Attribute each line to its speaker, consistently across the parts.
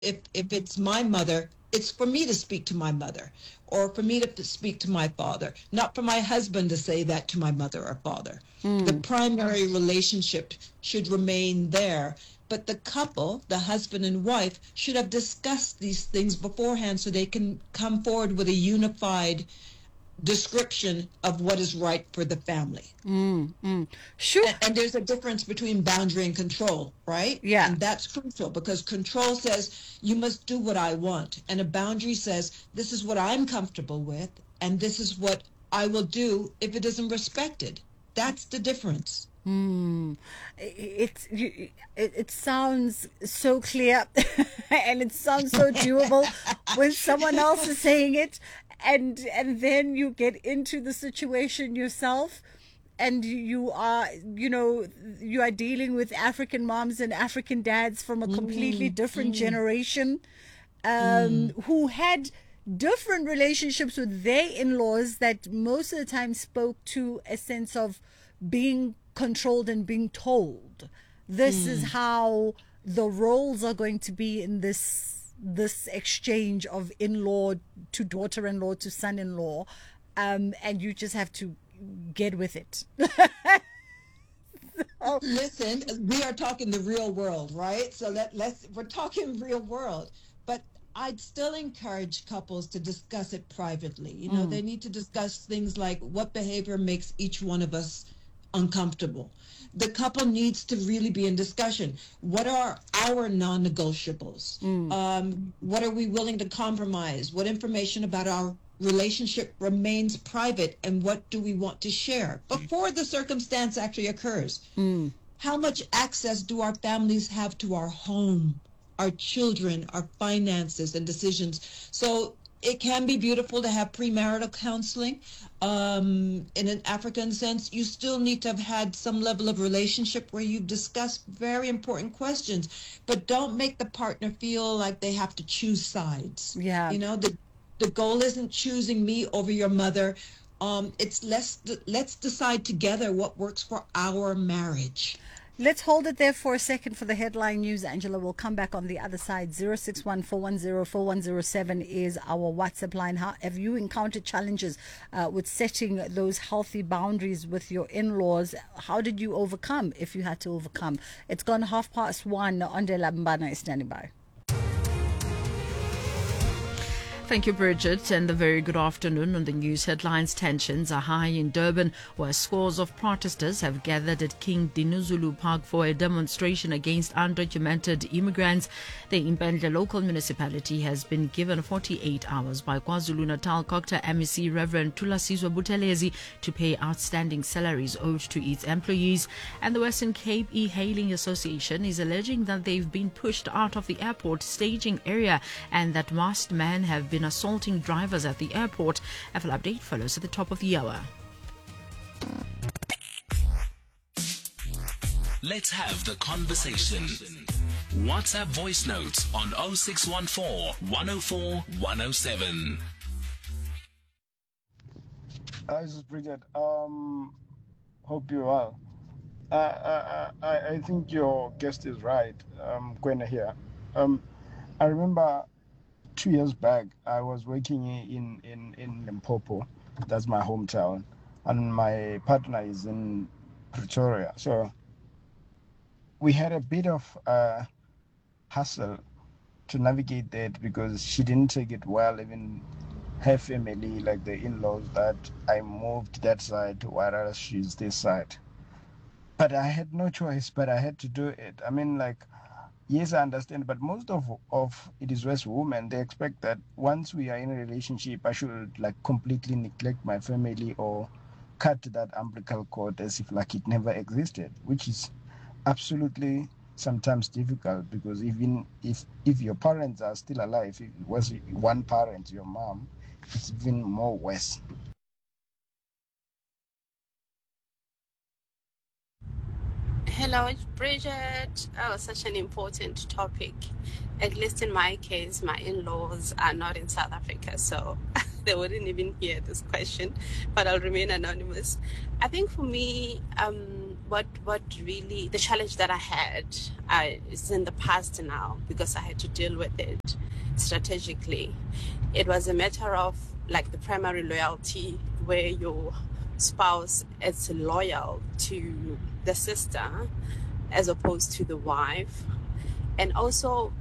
Speaker 1: if it's my mother, it's for me to speak to my mother, or for me to speak to my father, not for my husband to say that to my mother or father. The primary relationship should remain there, but the couple, the husband and wife, should have discussed these things beforehand so they can come forward with a unified description of what is right for the family.
Speaker 2: Sure.
Speaker 1: And there's a difference between boundary and control, right?
Speaker 2: Yeah.
Speaker 1: And that's crucial, because control says you must do what I want, and a boundary says this is what I'm comfortable with, and this is what I will do if it isn't respected. That's the difference.
Speaker 2: It sounds so clear and it sounds so doable when someone else is saying it, and then you get into the situation yourself, and you are dealing with African moms and African dads from a completely different generation, who had different relationships with their in-laws that most of the time spoke to a sense of being controlled and being told this is how the roles are going to be in this exchange of in-law to daughter-in-law to son-in-law, and you just have to get with it.
Speaker 1: Listen, we are talking the real world, right? So we're talking real world, but I'd still encourage couples to discuss it privately. They need to discuss things like what behavior makes each one of us uncomfortable. The couple needs to really be in discussion. What are our non-negotiables? What are we willing to compromise? What information about our relationship remains private, and what do we want to share before the circumstance actually occurs? How much access do our families have to our home, our children, our finances and decisions? So it can be beautiful to have premarital counseling. In an African sense, you still need to have had some level of relationship where you've discussed very important questions, but don't make the partner feel like they have to choose sides.
Speaker 2: Yeah.
Speaker 1: The goal isn't choosing me over your mother. It's let's decide together what works for our marriage.
Speaker 2: Let's hold it there for a second for the headline news. Angela will come back on the other side. 061-410-4107 is our WhatsApp line. How have you encountered challenges with setting those healthy boundaries with your in-laws? How did you overcome, if you had to overcome? It's gone 1:30. Ondela Mbana is standing by.
Speaker 3: Thank you, Bridget, and a very good afternoon. On the news headlines, tensions are high in Durban, where scores of protesters have gathered at King Dinuzulu Park for a demonstration against undocumented immigrants. The Impendle local municipality has been given 48 hours by KwaZulu-Natal Cocta MEC Reverend Thulasizwe Buthelezi to pay outstanding salaries owed to its employees. And the Western Cape E-Hailing Association is alleging that they've been pushed out of the airport staging area and that masked men have been assaulting drivers at the airport. A full update follows at the top of the hour.
Speaker 4: Let's have the conversation. WhatsApp voice notes on 0614 104 107.
Speaker 5: Hi, this is Bridget. Hope you're well. I think your guest is right, Gwena here. I remember 2 years back, I was working in Limpopo. That's my hometown. And my partner is in Pretoria. So we had a bit of hassle to navigate that because she didn't take it well, even her family, like the in-laws, that I moved that side whereas she's this side. But I had no choice, but I had to do it. I mean, like, yes, I understand, but most of it is West women. They expect that once we are in a relationship, I should like completely neglect my family or cut that umbilical cord as if like it never existed, which is absolutely sometimes difficult because even if your parents are still alive, if it was one parent, your mom, it's even more worse.
Speaker 6: Hello, it's Bridget. Oh, such an important topic. At least in my case, my in-laws are not in South Africa, so they wouldn't even hear this question, but I'll remain anonymous. I think for me, what really the challenge that I had is in the past now, because I had to deal with it strategically. It was a matter of like the primary loyalty, where your spouse is loyal to the sister as opposed to the wife, and also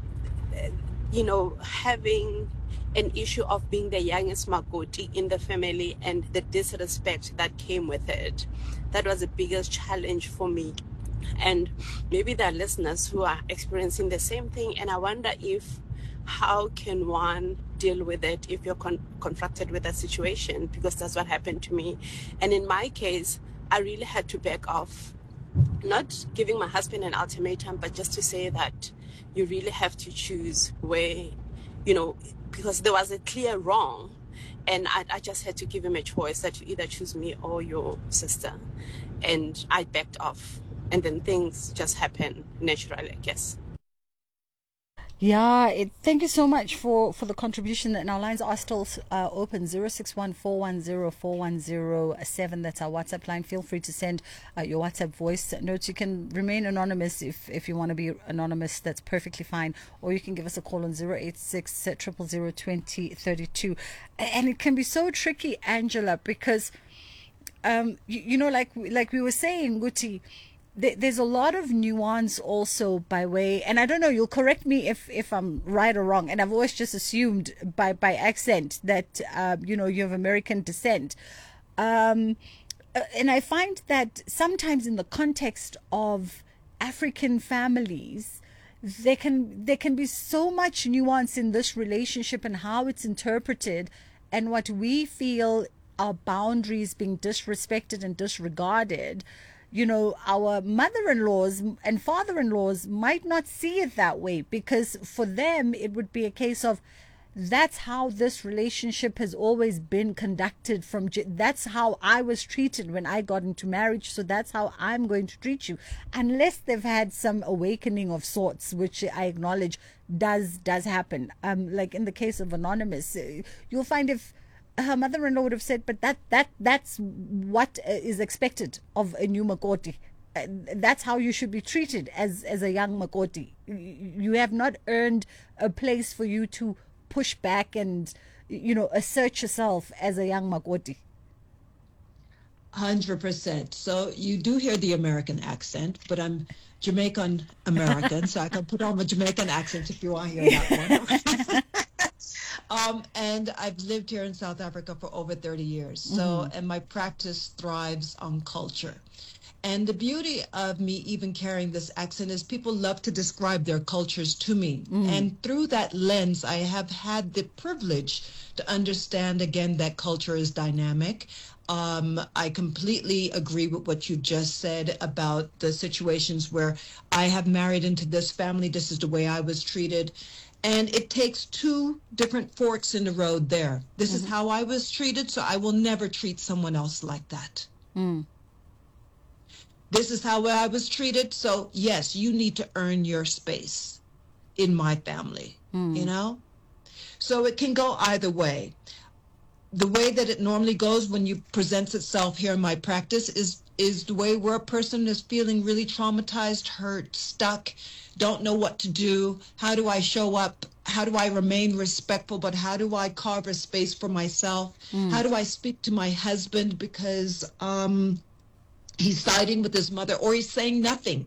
Speaker 6: having an issue of being the youngest makoti in the family and the disrespect that came with it. That was the biggest challenge for me. And maybe there are listeners who are experiencing the same thing, and I wonder how can one deal with it if you're confronted with a situation, because that's what happened to me. And in my case, I really had to back off, not giving my husband an ultimatum, but just to say that you really have to choose where, because there was a clear wrong, and I just had to give him a choice that you either choose me or your sister. And I backed off, and then things just happen naturally, I guess.
Speaker 2: Yeah, thank you so much for the contribution. And our lines are still open, 061-410-4107. That's our WhatsApp line. Feel free to send your WhatsApp voice notes. You can remain anonymous if you want to be anonymous. That's perfectly fine. Or you can give us a call on 086-000-2032. And it can be so tricky, Angela, because, like we were saying, Guti, there's a lot of nuance also by way, and I don't know, you'll correct me if I'm right or wrong, and I've always just assumed by accent that you have American descent, and I find that sometimes in the context of African families, there can be so much nuance in this relationship and how it's interpreted, and what we feel our boundaries being disrespected and disregarded. Our mother-in-laws and father-in-laws might not see it that way, because for them it would be a case of, that's how this relationship has always been conducted, that's how I was treated when I got into marriage, so that's how I'm going to treat you, unless they've had some awakening of sorts, which I acknowledge does happen. Like in the case of Anonymous, you'll find if her mother-in-law would have said, but that's what is expected of a new makoti. That's how you should be treated as a young makoti. You have not earned a place for you to push back and assert yourself as a young makoti.
Speaker 1: 100%. So you do hear the American accent, but I'm Jamaican American, so I can put on a Jamaican accent if you want to hear that one. And I've lived here in South Africa for over 30 years. So, and my practice thrives on culture. And the beauty of me even carrying this accent is people love to describe their cultures to me. And through that lens, I have had the privilege to understand, again, that culture is dynamic. I completely agree with what you just said about the situations where I have married into this family. This is the way I was treated. And it takes two different forks in the road there. This is how I was treated, so I will never treat someone else like that. This is how I was treated, so yes, you need to earn your space in my family, So it can go either way. The way that it normally goes when you presents itself here in my practice is the way where a person is feeling really traumatized, hurt, stuck, don't know what to do. How do I show up? How do I remain respectful? But how do I carve a space for myself? How do I speak to my husband because he's siding with his mother, or he's saying nothing,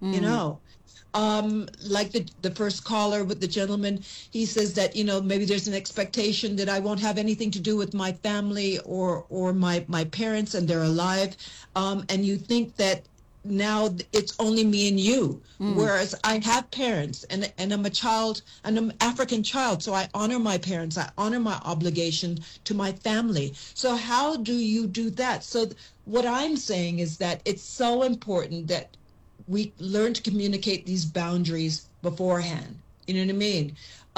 Speaker 1: Like the first caller with the gentleman, he says that, maybe there's an expectation that I won't have anything to do with my family or my parents, and they're alive. And you think that now it's only me and you, whereas I have parents and I'm a child, and I'm an African child, so I honor my parents, I honor my obligation to my family. So how do you do that? So what I'm saying is that it's so important that we learn to communicate these boundaries beforehand. You know what I mean?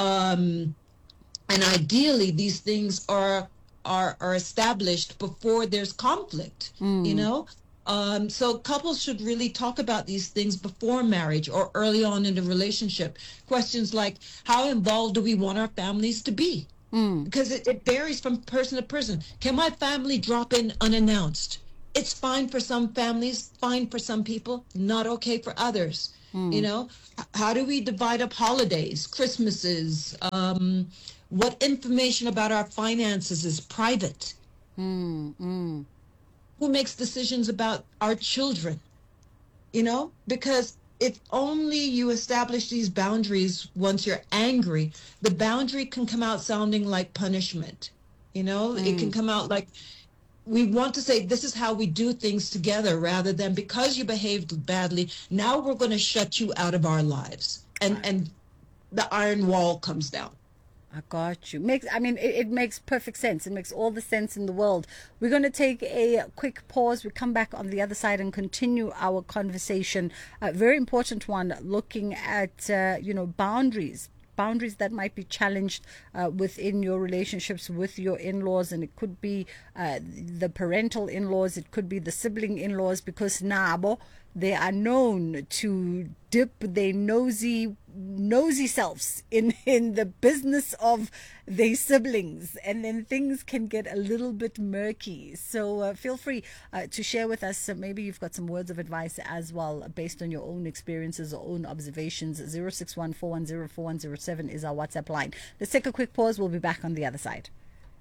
Speaker 1: And ideally, these things are established before there's conflict. So couples should really talk about these things before marriage or early on in the relationship. Questions like, how involved do we want our families to be? because it varies from person to person. Can my family drop in unannounced? It's fine for some families, fine for some people, not okay for others. You know, how do we divide up holidays, Christmases? What information about our finances is private? Who makes decisions about our children? You know, because if only you establish these boundaries once you're angry, the boundary can come out sounding like punishment. You know, it can come out like, we want to say this is how we do things together, rather than because you behaved badly, now we're going to shut you out of our lives. And the iron wall comes down.
Speaker 2: I got you. It makes perfect sense. It makes all the sense in the world. We're going to take a quick pause. We come back on the other side and continue our conversation. A very important one, looking at, boundaries that might be challenged within your relationships with your in-laws, and it could be the parental in-laws, it could be the sibling in-laws, because nabo, they are known to dip their nosy selves in the business of their siblings, and then things can get a little bit murky. So feel free to share with us. Maybe you've got some words of advice as well, based on your own experiences or own observations. 061-410-4107 is our WhatsApp line. Let's take a quick pause. We'll be back on the other side.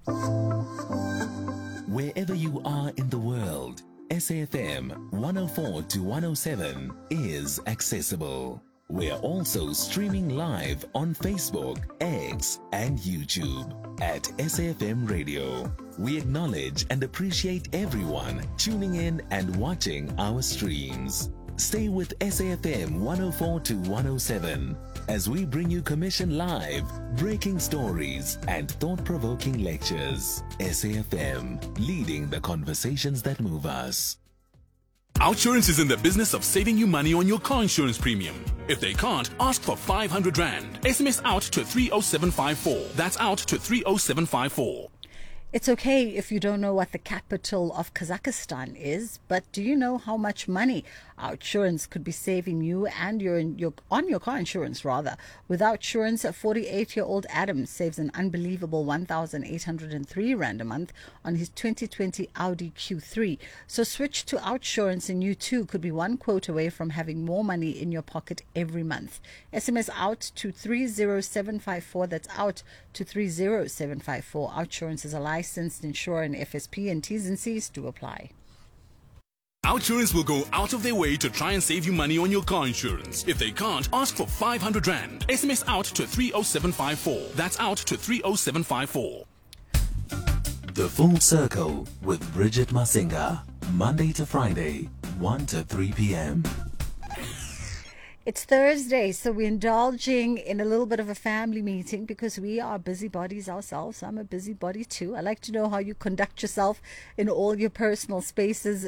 Speaker 4: Wherever you are in the world, SAFM 104 to 107 is accessible. We're also streaming live on Facebook, X, and YouTube at SAFM Radio. We acknowledge and appreciate everyone tuning in and watching our streams. Stay with SAFM 104 to 107 as we bring you commission live, breaking stories, and thought-provoking lectures. SAFM, leading the conversations that move us.
Speaker 7: Outsurance is in the business of saving you money on your car insurance premium. If they can't, ask for 500 Rand. SMS out to 30754. That's out to 30754.
Speaker 2: It's okay if you don't know what the capital of Kazakhstan is, but do you know how much money Outsurance could be saving you and your car insurance rather? With Outsurance, a 48-year-old Adam saves an unbelievable 1,803 Rand a month on his 2020 Audi Q3. So switch to Outsurance and you too could be one quote away from having more money in your pocket every month. SMS out to 30754. That's out to 30754. Outsurance is a licensed insurer and FSP, and T's and C's do apply.
Speaker 7: Outsurance will go out of their way to try and save you money on your car insurance. If they can't, ask for 500 Rand. SMS out to 30754. That's out to 30754.
Speaker 4: The Full Circle with Bridget Masinga. Monday to Friday, 1 to 3 p.m.
Speaker 2: It's Thursday, so we're indulging in a little bit of a family meeting because we are busybodies ourselves. I'm a busybody too. I like to know how you conduct yourself in all your personal spaces.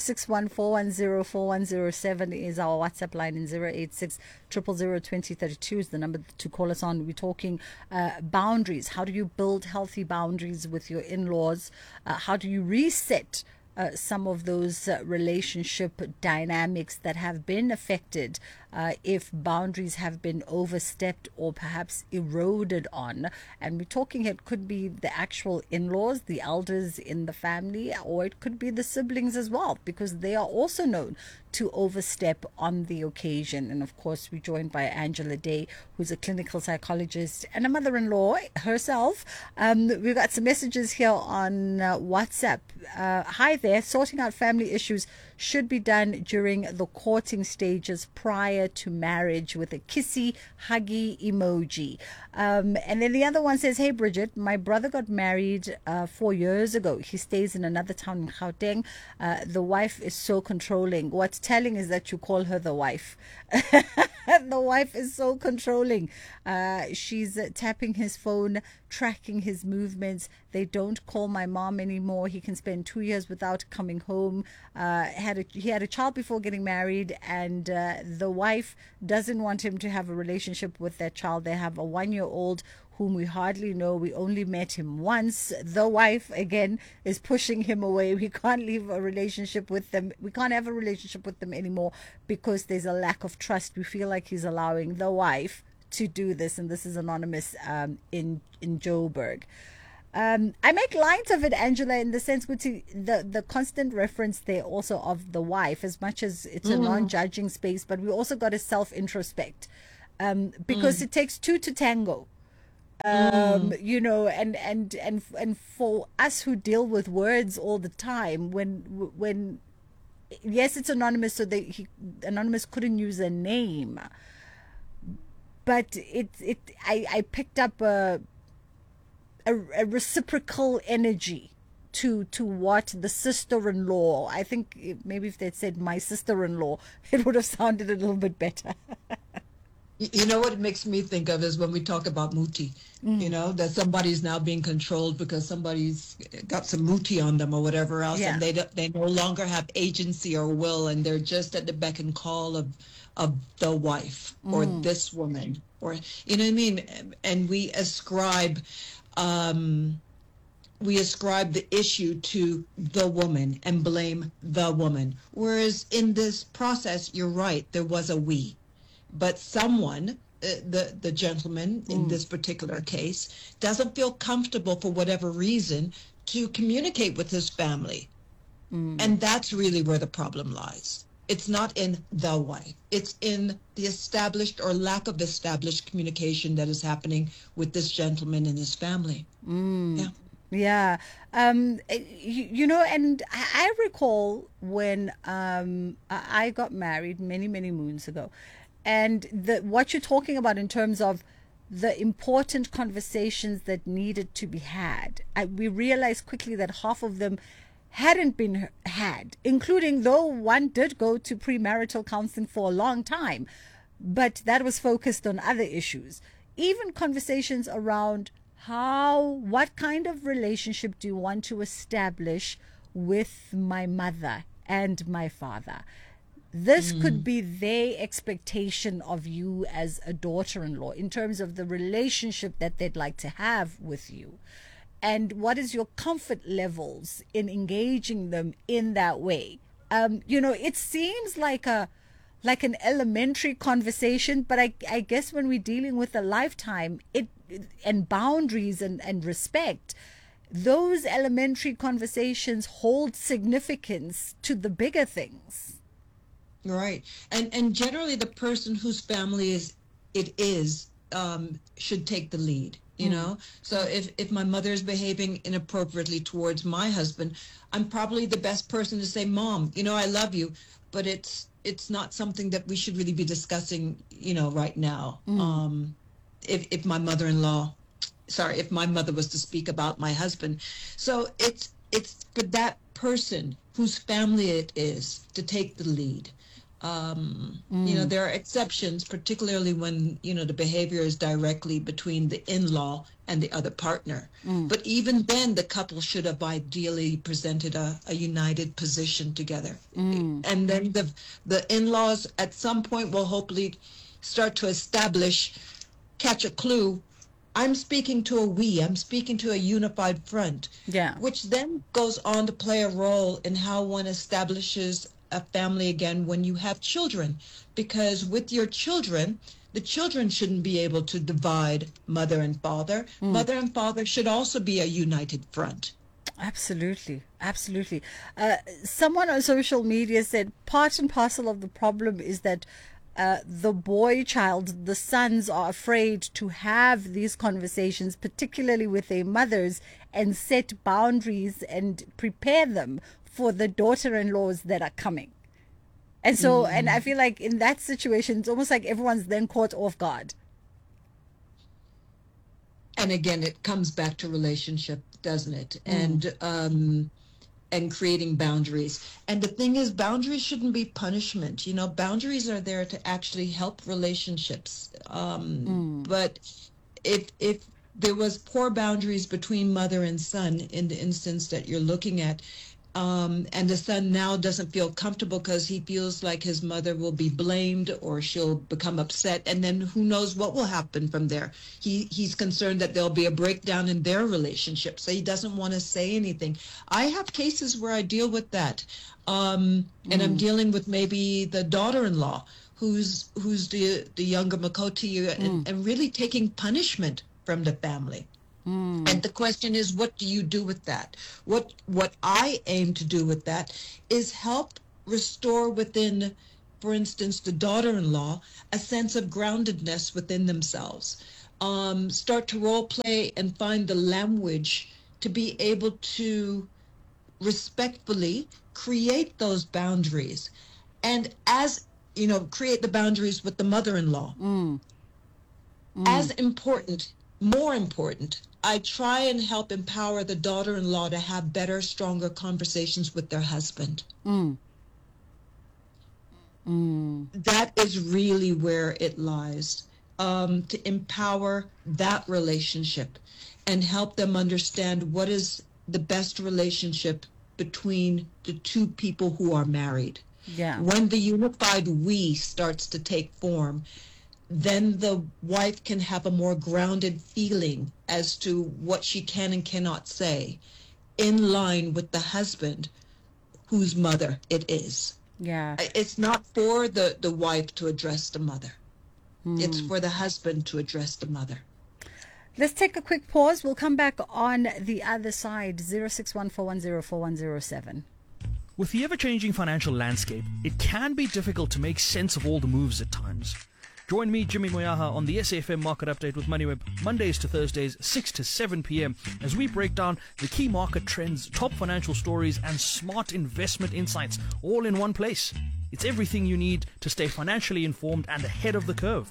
Speaker 2: 061-410-4107 is our WhatsApp line, and 086-000-2032 is the number to call us on. We're talking boundaries. How do you build healthy boundaries with your in-laws? How do you reset some of those relationship dynamics that have been affected if boundaries have been overstepped or perhaps eroded on? And we're talking, it could be the actual in-laws, the elders in the family, or it could be the siblings as well, because they are also known to overstep on the occasion. And of course, we're joined by Angela Day, who's a clinical psychologist and a mother-in-law herself. We've got some messages here on WhatsApp. Hi there. Sorting out family issues should be done during the courting stages prior to marriage, with a kissy, huggy emoji. And then the other one says, hey Bridget, my brother got married 4 years ago. He stays in another town in Gauteng. The wife is so controlling. What's telling is that you call her the wife. The wife is so controlling. She's tapping his phone, tracking his movements. They don't call my mom anymore. He can spend 2 years without coming home. He had a child before getting married, and the wife doesn't want him to have a relationship with that child. They have a 1-year-old whom we hardly know. We only met him once. The wife, again, is pushing him away. We can't leave a relationship with them. We can't have a relationship with them anymore because there's a lack of trust. We feel like he's allowing the wife to do this, and this is anonymous in Joburg. I make light of it, Angela, in the sense with the constant reference there also of the wife, as much as it's a non-judging space, but we also got to self-introspect, because it takes two to tango. You know, and for us who deal with words all the time, when yes, it's anonymous, so anonymous couldn't use a name, but I picked up a reciprocal energy to what the sister-in-law, I think maybe if they'd said my sister-in-law, it would have sounded a little bit better.
Speaker 1: You know what it makes me think of is when we talk about muti, you know, that somebody's now being controlled because somebody's got some muti on them or whatever else, and they no longer have agency or will, and they're just at the beck and call of the wife or this woman, or, you know what I mean? And we ascribe the issue to the woman and blame the woman. Whereas in this process, you're right, there was a we. But someone, the gentleman in this particular case, doesn't feel comfortable for whatever reason to communicate with his family. And that's really where the problem lies. It's not in the wife. It's in the established or lack of established communication that is happening with this gentleman and his family.
Speaker 2: Yeah. You know, and I recall when I got married many, many moons ago, and what you're talking about in terms of the important conversations that needed to be had, we realized quickly that half of them hadn't been had, including though one did go to premarital counseling for a long time, but that was focused on other issues. Even conversations around what kind of relationship do you want to establish with my mother and my father? This could be their expectation of you as a daughter-in-law in terms of the relationship that they'd like to have with you. And what is your comfort levels in engaging them in that way? You know, it seems like an elementary conversation, but I guess when we're dealing with a lifetime and boundaries and respect, those elementary conversations hold significance to the bigger things.
Speaker 1: Right. And generally the person whose family it is should take the lead, you know? So if my mother is behaving inappropriately towards my husband, I'm probably the best person to say, Mom, you know, I love you, but it's not something that we should really be discussing, you know, right now. If my mother-in-law, if my mother was to speak about my husband. So it's for that person whose family it is to take the lead. You know, there are exceptions, particularly when, you know, the behavior is directly between the in-law and the other partner. But even then, the couple should have ideally presented a united position together. And then the in-laws at some point will hopefully start to catch a clue. I'm speaking to I'm speaking to a unified front.
Speaker 2: Yeah.
Speaker 1: Which then goes on to play a role in how one establishes a family again when you have children, because with your children, the children shouldn't be able to divide mother and father. Mother and father should also be a united front.
Speaker 2: Absolutely. Someone on social media said part and parcel of the problem is that the boy child, the sons, are afraid to have these conversations, particularly with their mothers, and set boundaries and prepare them for the daughter-in-laws that are coming. And so, and I feel like in that situation, it's almost like everyone's then caught off guard.
Speaker 1: And again, it comes back to relationship, doesn't it? And creating boundaries. And the thing is, boundaries shouldn't be punishment. You know, boundaries are there to actually help relationships. But if there was poor boundaries between mother and son in the instance that you're looking at, and the son now doesn't feel comfortable because he feels like his mother will be blamed or she'll become upset, and then who knows what will happen from there. He's concerned that there'll be a breakdown in their relationship, so he doesn't want to say anything. I have cases where I deal with that, and I'm dealing with maybe the daughter-in-law who's the younger Makoti, and really taking punishment from the family. And the question is, what do you do with that? What I aim to do with that is help restore within, for instance, the daughter-in-law, a sense of groundedness within themselves. Start to role play and find the language to be able to respectfully create those boundaries. And as, create the boundaries with the mother-in-law. As important, more important, I try and help empower the daughter-in-law to have better, stronger conversations with their husband. That is really where it lies, to empower that relationship and help them understand what is the best relationship between the two people who are married.
Speaker 2: Yeah.
Speaker 1: When the unified we starts to take form, then the wife can have a more grounded feeling as to what she can and cannot say, in line with the husband whose mother it is.
Speaker 2: Yeah.
Speaker 1: It's not for the wife to address the mother. It's for the husband to address the mother.
Speaker 2: Let's take a quick pause. We'll come back on the other side. 0614104107.
Speaker 8: With the ever-changing financial landscape, it can be difficult to make sense of all the moves at times. Join me, Jimmy Moyaha, on the SAFM Market Update with MoneyWeb, Mondays to Thursdays, 6 to 7 p.m, as we break down the key market trends, top financial stories, and smart investment insights, all in one place. It's everything you need to stay financially informed and ahead of the curve.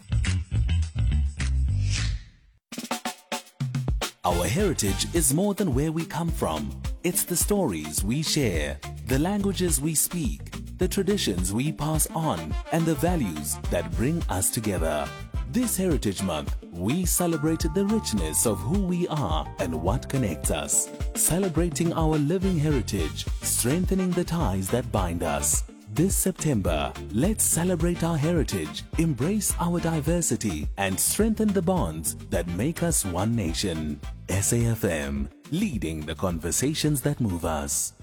Speaker 4: Our heritage is more than where we come from. It's the stories we share, the languages we speak, the traditions we pass on, and the values that bring us together. This Heritage Month, we celebrated the richness of who we are and what connects us. Celebrating our living heritage, strengthening the ties that bind us. This September, let's celebrate our heritage, embrace our diversity, and strengthen the bonds that make us one nation. SAFM, leading the conversations that move us.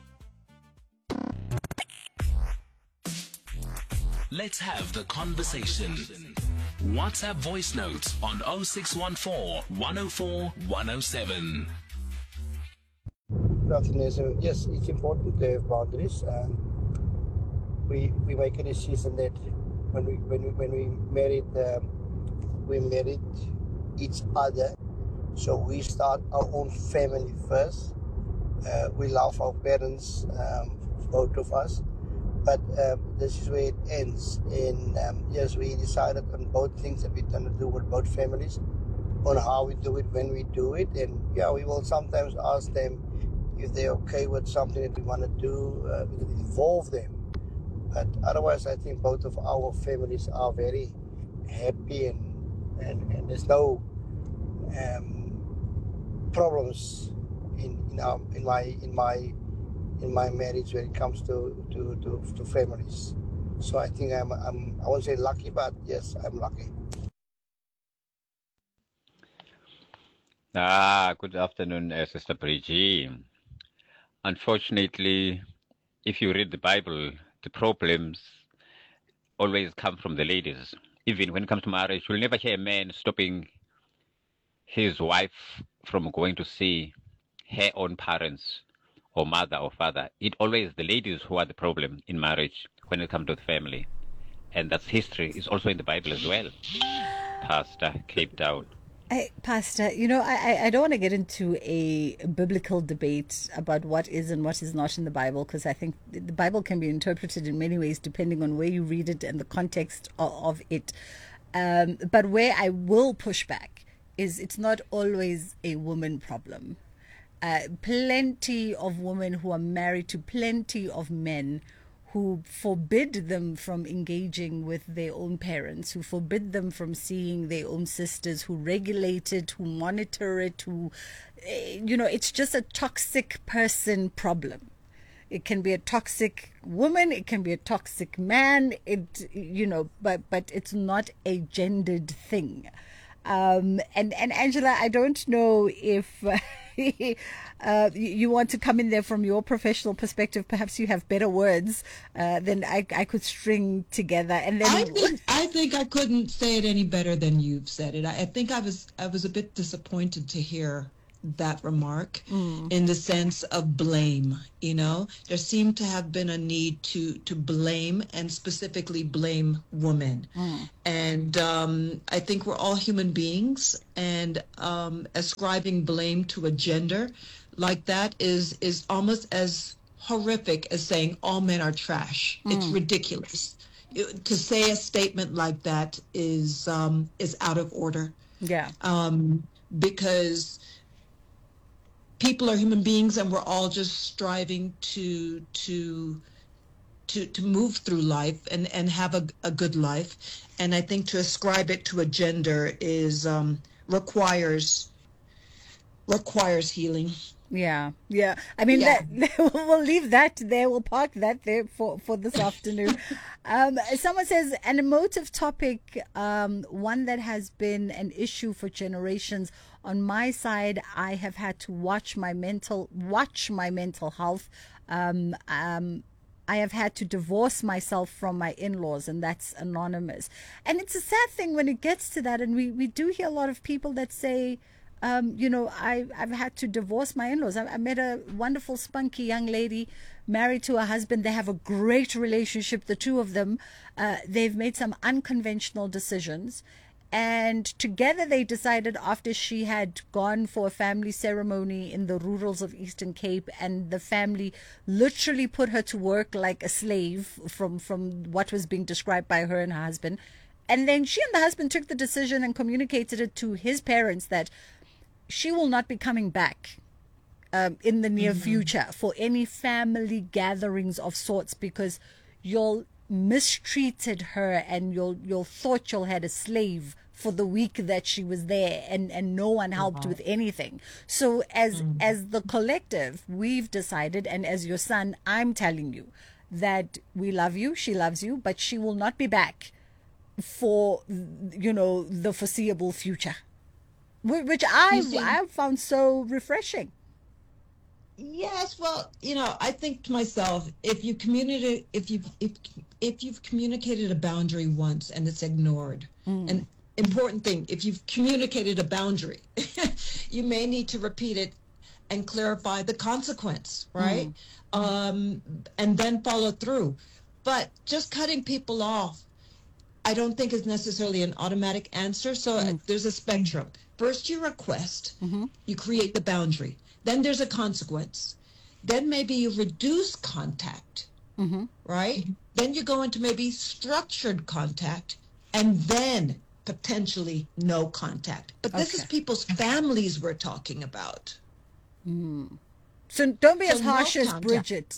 Speaker 4: Let's have the conversation. WhatsApp voice note on 0614 104 107.
Speaker 9: Good afternoon. So yes, it's important to have boundaries. We make a decision that when we married, we married each other. So we start our own family first. We love our parents, both of us. But this is where it ends. And yes, we decided on both things that we're going to do with both families, on how we do it, when we do it. And yeah, we will sometimes ask them if they're okay with something that we want to do, involve them. But otherwise, I think both of our families are very happy, and there's no problems in my marriage when it comes to families. So I think I won't say lucky, but yes, I'm lucky.
Speaker 10: Good afternoon, Sister Bridgie. Unfortunately, if you read the Bible, the problems always come from the ladies. Even when it comes to marriage, you'll never hear a man stopping his wife from going to see her own parents or mother or father. It's always the ladies who are the problem in marriage when it comes to the family. And that's history. It's also in the Bible as well. Pastor Cape Town.
Speaker 2: Hey, Pastor, I don't want to get into a biblical debate about what is and what is not in the Bible, because I think the Bible can be interpreted in many ways depending on where you read it and the context of it. But where I will push back is it's not always a woman problem. Plenty of women who are married to plenty of men who forbid them from engaging with their own parents, who forbid them from seeing their own sisters, who regulate it, who monitor it, who, it's just a toxic person problem. It can be a toxic woman, it can be a toxic man, but it's not a gendered thing. And Angela, I don't know if you want to come in there from your professional perspective. Perhaps you have better words than I could string together. And then
Speaker 1: I think I couldn't say it any better than you've said it. I think I was a bit disappointed to hear that remark in the sense of blame. There seemed to have been a need to blame, and specifically blame women. And I think we're all human beings, and ascribing blame to a gender like that is almost as horrific as saying all men are trash. It's ridiculous. To say a statement like that is out of order.
Speaker 2: Yeah.
Speaker 1: Because people are human beings, and we're all just striving to move through life and have a good life. And I think to ascribe it to a gender is requires healing.
Speaker 2: Yeah. I mean, we'll leave that there. We'll park that there for this afternoon. Someone says, an emotive topic, one that has been an issue for generations. On my side, I have had to watch my mental health. I have had to divorce myself from my in-laws, and that's anonymous. And it's a sad thing when it gets to that. And we do hear a lot of people that say, I've had to divorce my in-laws. I met a wonderful, spunky young lady married to a husband. They have a great relationship, the two of them. They've made some unconventional decisions. And together they decided, after she had gone for a family ceremony in the rurals of Eastern Cape, and the family literally put her to work like a slave from what was being described by her and her husband. And then she and the husband took the decision and communicated it to his parents that she will not be coming back in the near future for any family gatherings of sorts, because you'll mistreated her and you'll thought you'll had a slave for the week that she was there, and no one helped with anything. So as the collective, we've decided, and as your son, I'm telling you that we love you, she loves you, but she will not be back for the foreseeable future, which I found so refreshing.
Speaker 1: Yes, well, I think to myself, if you've communicated a boundary once and it's ignored, an important thing, if you've communicated a boundary, you may need to repeat it and clarify the consequence, right? And then follow through. But just cutting people off, I don't think is necessarily an automatic answer. So there's a spectrum. First, you request, you create the boundary. Then there's a consequence. Then maybe you reduce contact, right? Then you go into maybe structured contact, and then potentially no contact. But this is people's families we're talking about.
Speaker 2: So don't be as harsh as Bridget.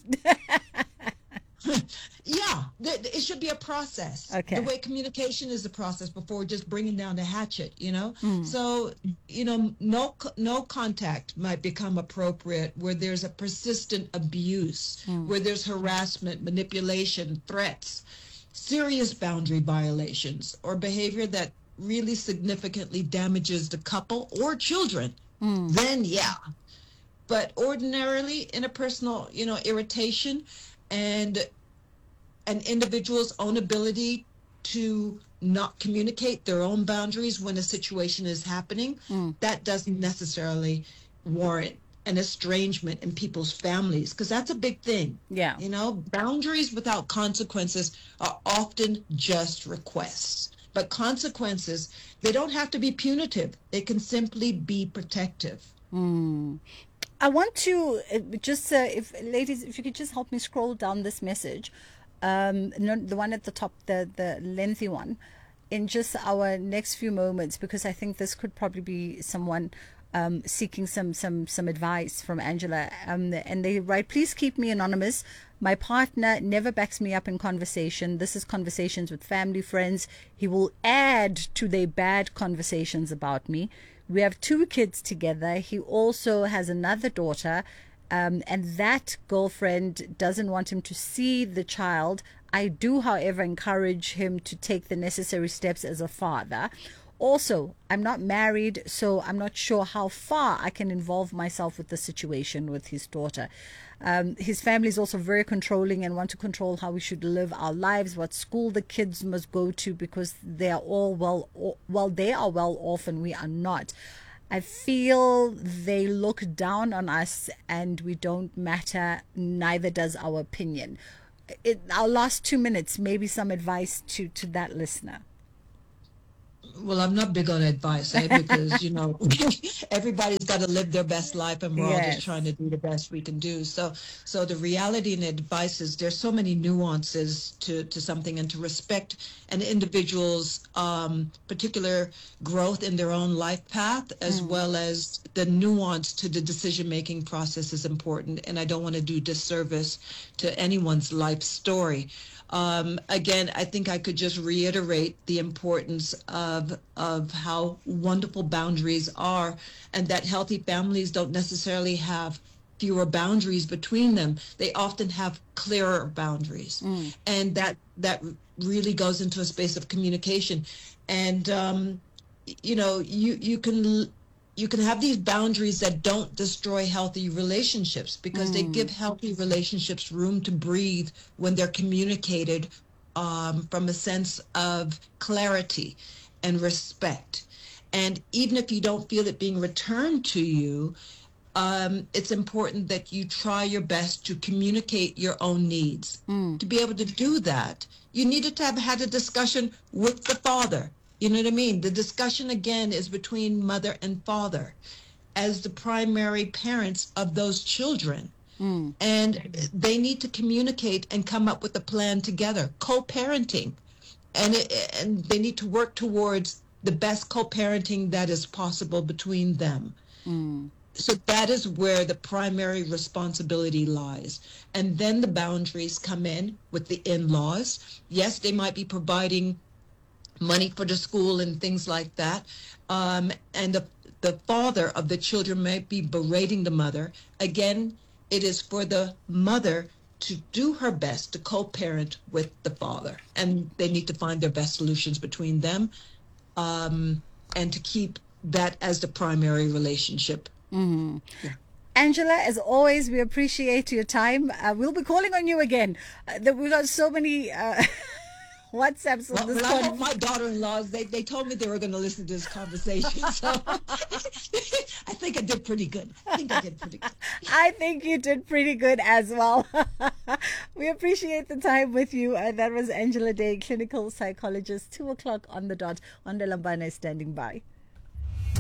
Speaker 1: Yeah, it should be a process.
Speaker 2: Okay.
Speaker 1: The way communication is a process before just bringing down the hatchet, So, no contact might become appropriate where there's a persistent abuse, where there's harassment, manipulation, threats, serious boundary violations, or behavior that really significantly damages the couple or children. Then, yeah. But ordinarily, interpersonal, irritation and an individual's own ability to not communicate their own boundaries when a situation is happening, that doesn't necessarily warrant an estrangement in people's families, because that's a big thing.
Speaker 2: Yeah.
Speaker 1: Boundaries without consequences are often just requests. But consequences, they don't have to be punitive. They can simply be protective.
Speaker 2: I want to just, if you could just help me scroll down this message, the one at the top, the lengthy one, in just our next few moments, because I think this could probably be someone seeking some advice from Angela. And they write, please keep me anonymous. My partner never backs me up in conversation. This is conversations with family, friends. He will add to their bad conversations about me. We have 2 kids together. He also has another daughter, and that girlfriend doesn't want him to see the child. I do, however, encourage him to take the necessary steps as a father. Also, I'm not married, so I'm not sure how far I can involve myself with the situation with his daughter. His family is also very controlling and want to control how we should live our lives, what school the kids must go to, because they are all they are well off and we are not. I feel they look down on us and we don't matter, neither does our opinion. Our last 2 minutes, maybe some advice to that listener.
Speaker 1: Well, I'm not big on advice, because, everybody's got to live their best life, and we're all just trying to do the best we can do. So the reality and advice is there's so many nuances to something, and to respect an individual's particular growth in their own life path, as well as the nuance to the decision-making process is important. And I don't want to do disservice to anyone's life story. Again, I think I could just reiterate the importance of how wonderful boundaries are, and that healthy families don't necessarily have fewer boundaries between them. They often have clearer boundaries, and that really goes into a space of communication. And you can have these boundaries that don't destroy healthy relationships, because they give healthy relationships room to breathe when they're communicated from a sense of clarity and respect. And even if you don't feel it being returned to you, it's important that you try your best to communicate your own needs. To be able to do that, you needed to have had a discussion with the father. You know what I mean? The discussion, again, is between mother and father as the primary parents of those children. And they need to communicate and come up with a plan together, co-parenting. And they need to work towards the best co-parenting that is possible between them. So that is where the primary responsibility lies. And then the boundaries come in with the in-laws. Yes, they might be providing money for the school and things like that. And the father of the children might be berating the mother. Again, it is for the mother to do her best to co-parent with the father. And they need to find their best solutions between them, and to keep that as the primary relationship. Yeah.
Speaker 2: Angela, as always, we appreciate your time. We'll be calling on you again. We've got so many WhatsApps on this
Speaker 1: I hope my daughter-in-laws, they told me they were going to listen to this conversation, so I think I did pretty good.
Speaker 2: I think you did pretty good as well. We appreciate the time with you. That was Angela Day, clinical psychologist, 2:00 on the dot. Wanda Lambane is standing by.